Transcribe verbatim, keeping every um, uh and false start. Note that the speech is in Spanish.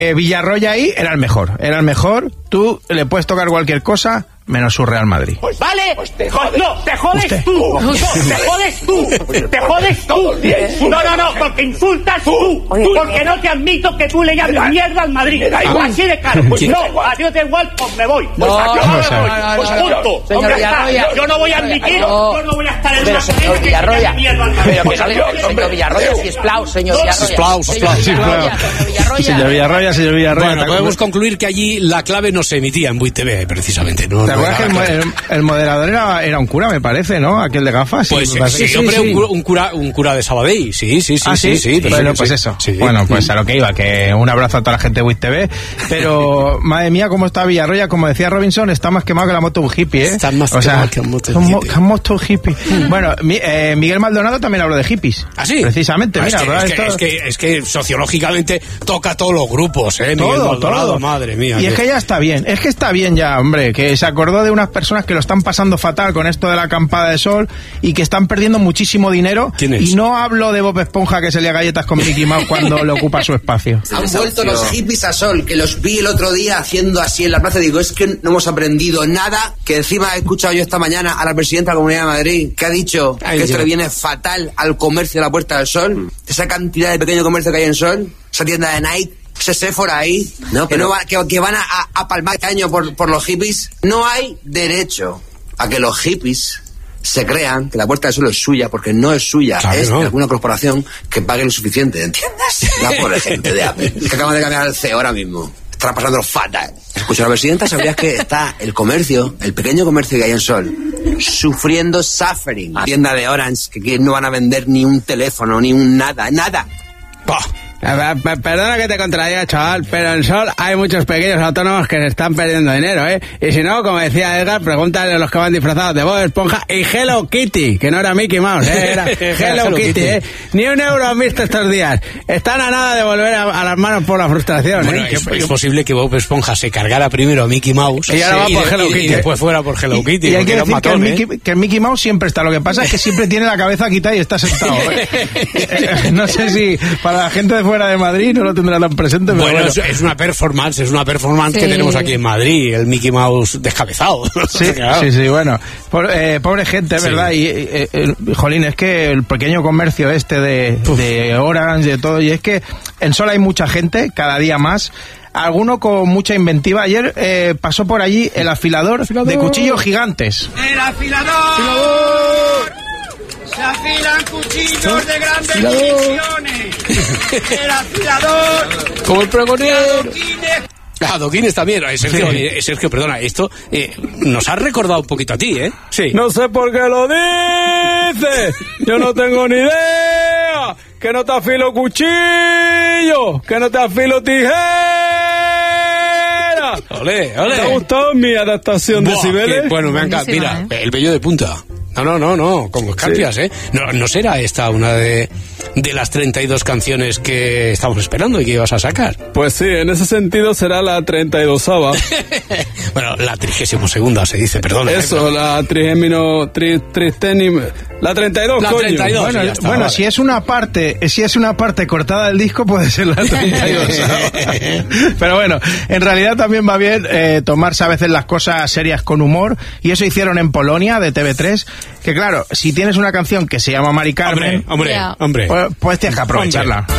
Eh, Villarroya ahí era el mejor, era el mejor. Tú le puedes tocar cualquier cosa menos su Real Madrid. Pues, ¿vale? Pues te jodes. No, te jodes ¿Usted? tú. No, te jodes tú. Te jodes tú. No, no, no, porque insultas tú. Porque no te admito que tú le llames mierda al Madrid. Así de claro. Pues no, a ti no te da igual, pues me voy. Pues yo no me voy. Pues punto. Señor Villarroya. Yo no voy a admitir, yo no voy a estar en una cadena que le llame mierda al Madrid. Pero señor Villarroya, si esplau, señor Villarroya. Esplau, esplau. Señor Villarroya, señor Villarroya. Bueno, podemos concluir que allí la clave no se emitía en Buit T V, precisamente. No, ¿Te acuerdas que el, el, el moderador era, era un cura, me parece, ¿no? Aquel de gafas. Pues sí, sí, sí, hombre, sí. Un, cura, un, cura, un cura de Sabadell, sí, sí, sí, ¿Ah, sí, sí, sí. Bueno, pues eso. Sí. Bueno, pues a lo que iba, que un abrazo a toda la gente de Buit T V, pero, madre mía, cómo está Villarroya, como decía Robinson, está más quemado que la moto de un hippie, ¿eh? Está más o sea, quemado que la moto de un hippie. Que moto hippie. Bueno, mi, eh, Miguel Maldonado también habló de hippies. ¿Ah, sí? Precisamente, ah, mira, es, que, ¿verdad? es, que, Esto... es, que, es que sociológicamente toca todos los grupos, ¿eh? Todo, Miguel Maldonado, todo. Madre mía. Y que... es que ya está bien, es que está bien ya, hombre, que se acordó de unas personas que lo están pasando fatal con esto de la acampada de sol y que están perdiendo muchísimo dinero. ¿Quién es? Y no hablo de Bob Esponja que se lía galletas con Mickey Mouse cuando le ocupa su espacio. Han vuelto los hippies a sol, que los vi el otro día haciendo así en la plaza. Digo, es que no hemos aprendido nada. Que encima he escuchado yo esta mañana a la presidenta de la Comunidad de Madrid, que ha dicho Ay, que esto le viene fatal al comercio de la Puerta del Sol. Esa cantidad de pequeño comercio que hay en Sol, esa tienda de Nike, ese Sephora ahí, no, pero... que, no va, que, que van a, a palmar este año por, por los hippies. No hay derecho a que los hippies se crean que la Puerta del Sol es suya, porque no es suya, claro, es no. de alguna corporación que pague lo suficiente, ¿entiendes? La pobre gente de Apple, que acaban de cambiar el C E O ahora mismo. Está pasando fatal. Escucha, la presidenta, ¿sabías que está el comercio, el pequeño comercio que hay en Sol, sufriendo suffering? La tienda de Orange, que no van a vender ni un teléfono, ni un nada, nada. Bah. Perdona que te contradiga, chaval, pero en Sol hay muchos pequeños autónomos que se están perdiendo dinero, ¿eh? Y si no, como decía Edgar, pregúntale a los que van disfrazados de Bob Esponja y Hello Kitty, que no era Mickey Mouse, ¿eh? Era Hello, Hello Kitty, Kitty, ¿eh? Ni un euro han visto estos días. Están a nada de volver a, a las manos por la frustración, bueno, ¿eh? Es, es posible que Bob Esponja se cargara primero a Mickey Mouse y, ahora sí, va por y, Hello y, Kitty, y después fuera por Hello y, Kitty. Y hay que decir matón, que, el Mickey, ¿eh? que el Mickey Mouse siempre está. Lo que pasa es que siempre tiene la cabeza quitada y está sentado, ¿eh? No sé si para la gente de fuera de Madrid no lo tendrá tan presente, pero bueno, bueno. Es, es una performance, es una performance sí. que tenemos aquí en Madrid, el Mickey Mouse descabezado. Sí, claro. sí, sí, bueno. Por, eh, pobre gente, ¿verdad? Sí. Y, eh, eh, jolín, es que el pequeño comercio este de, de Orange, de todo, y es que en Sol hay mucha gente, cada día más. Alguno con mucha inventiva. Ayer eh, pasó por allí el afilador, afilador de cuchillos gigantes. ¡El afilador! ¡Afilador! Se afilan cuchillos de grandes dimensiones. El afilador. Como el pregonero. Ah, Doquines también. Sergio, sí. eh, Sergio, perdona, esto eh, nos ha recordado un poquito a ti, ¿eh? Sí. No sé por qué lo dices. Yo no tengo ni idea. Que no te afilo cuchillo. Que no te afilo tijera. Ole, ole. ¿Te ha gustado mi adaptación Buah, de Cibeles? Bueno, me ha encantado. Mira, ¿eh? El vello de punta. No, no, no, no, con escarpias, sí. ¿eh? No, no será esta una de, de las treinta y dos canciones que estamos esperando y que ibas a sacar. Pues sí, en ese sentido será la treinta y dosava. Bueno, la trigésimo segunda se dice, perdón. Eso, ¿eh? la trigésimo, tri, tristenim, la treinta y dos, la coño. treinta y dos, bueno, está, bueno vale. si es una parte, si es una parte cortada del disco puede ser la treinta y dos. Pero bueno, en realidad también va bien eh, tomarse a veces las cosas serias con humor, y eso hicieron en Polonia de T V tres. Que claro, si tienes una canción que se llama Mari Carmen, hombre, hombre, yeah. hombre, pues, pues tienes que aprovecharla. Hombre.